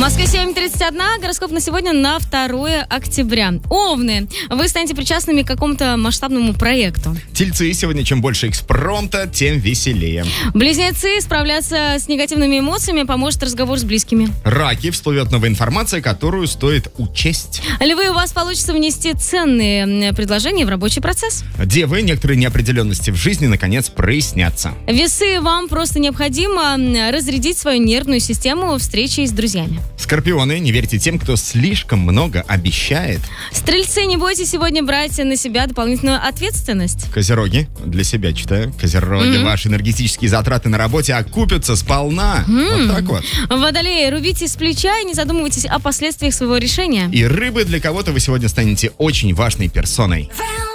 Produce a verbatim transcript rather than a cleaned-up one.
Москве семь тридцать один, гороскоп на сегодня на второе октября. Овны, вы станете причастными к какому-то масштабному проекту. Тельцы, сегодня чем больше экспромта, тем веселее. Близнецы, справляться с негативными эмоциями поможет разговор с близкими. Раки, всплывет новая информация, которую стоит учесть. Львы, у вас получится внести ценные предложения в рабочий процесс. Девы, некоторые неопределенности в жизни наконец прояснятся. Весы, вам просто необходимо разрядить свою нервную систему встречи с друзьями. Скорпионы, не верьте тем, кто слишком много обещает. Стрельцы, не бойтесь сегодня брать на себя дополнительную ответственность. Козероги, для себя читаю. Козероги, mm-hmm. ваши энергетические затраты на работе окупятся сполна. Mm-hmm. Вот так вот. Водолеи, рубите с плеча и не задумывайтесь о последствиях своего решения. И рыбы, для кого-то вы сегодня станете очень важной персоной.